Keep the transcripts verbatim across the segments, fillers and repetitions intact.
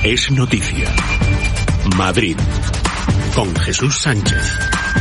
Es noticia. Madrid, con Jesús Sánchez.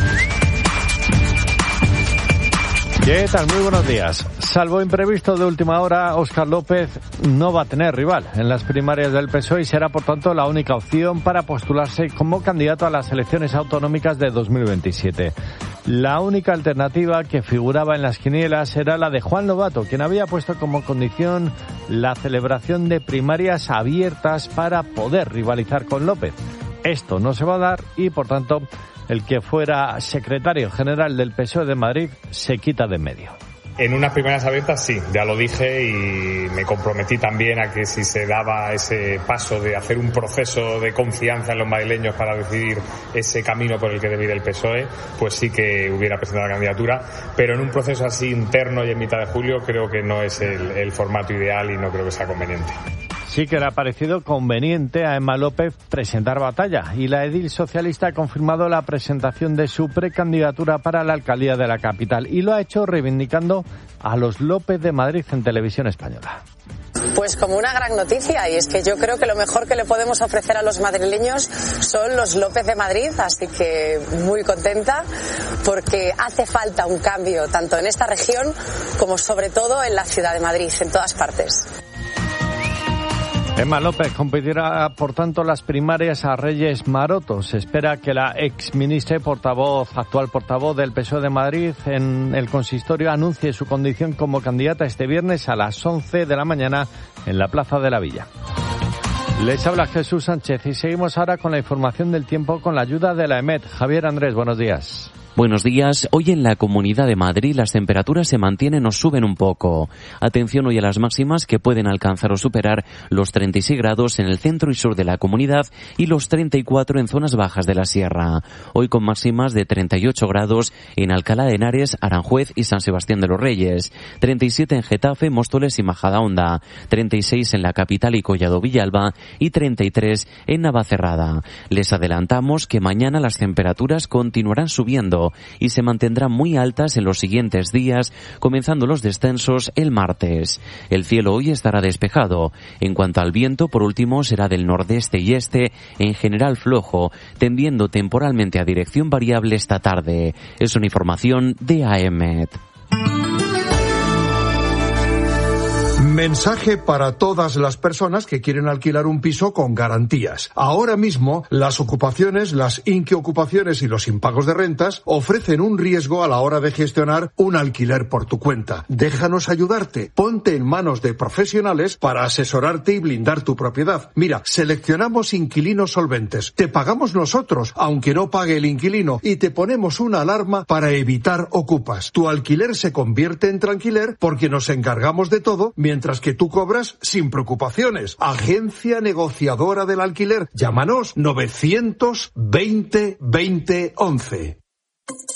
¿Qué tal? Muy buenos días. Salvo imprevisto de última hora, Óscar López no va a tener rival en las primarias del P S O E y será, por tanto, la única opción para postularse como candidato a las elecciones autonómicas de dos mil veintisiete. La única alternativa que figuraba en las quinielas era la de Juan Lobato, quien había puesto como condición la celebración de primarias abiertas para poder rivalizar con López. Esto no se va a dar y, por tanto, el que fuera secretario general del P S O E de Madrid se quita de en medio. En unas primarias abiertas sí, ya lo dije y me comprometí también a que si se daba ese paso de hacer un proceso de confianza en los madrileños para decidir ese camino por el que debe ir el P S O E, pues sí que hubiera presentado la candidatura, pero en un proceso así interno y en mitad de julio creo que no es el, el formato ideal y no creo que sea conveniente. Sí que le ha parecido conveniente a Emma López presentar batalla y la edil socialista ha confirmado la presentación de su precandidatura para la alcaldía de la capital y lo ha hecho reivindicando a los López de Madrid en Televisión Española. Pues como una gran noticia, y es que yo creo que lo mejor que le podemos ofrecer a los madrileños son los López de Madrid, así que muy contenta porque hace falta un cambio tanto en esta región como sobre todo en la ciudad de Madrid, en todas partes. Emma López competirá, por tanto, las primarias a Reyes Maroto. Se espera que la exministra y portavoz, actual portavoz del P S O E de Madrid en el consistorio anuncie su condición como candidata este viernes a las once de la mañana en la Plaza de la Villa. Les habla Jesús Sánchez y seguimos ahora con la información del tiempo con la ayuda de la E M E T. Javier Andrés, buenos días. Buenos días. Hoy en la Comunidad de Madrid las temperaturas se mantienen o suben un poco. Atención hoy a las máximas que pueden alcanzar o superar los treinta y seis grados en el centro y sur de la comunidad y los treinta y cuatro en zonas bajas de la sierra. Hoy con máximas de treinta y ocho grados en Alcalá de Henares, Aranjuez y San Sebastián de los Reyes, treinta y siete en Getafe, Móstoles y Majadahonda, treinta y seis en la capital y Collado Villalba y treinta y tres en Navacerrada. Les adelantamos que mañana las temperaturas continuarán subiendo y se mantendrán muy altas en los siguientes días, comenzando los descensos el martes. El cielo hoy estará despejado. En cuanto al viento, por último, será del nordeste y este, en general flojo, tendiendo temporalmente a dirección variable esta tarde. Es una información de A E M E T. Mensaje para todas las personas que quieren alquilar un piso con garantías. Ahora mismo, las ocupaciones, las inquiocupaciones y los impagos de rentas ofrecen un riesgo a la hora de gestionar un alquiler por tu cuenta. Déjanos ayudarte. Ponte en manos de profesionales para asesorarte y blindar tu propiedad. Mira, seleccionamos inquilinos solventes. Te pagamos nosotros, aunque no pague el inquilino, y te ponemos una alarma para evitar ocupas. Tu alquiler se convierte en tranquiler porque nos encargamos de todo mientras Mientras que tú cobras sin preocupaciones. Agencia negociadora del alquiler. Llámanos novecientos veinte veinte once.